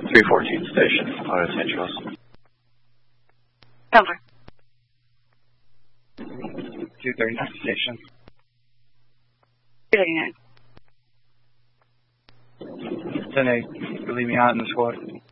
314 station, out of St. Charles. Over. 239 station. 239. 10-8, leave me out in the squad.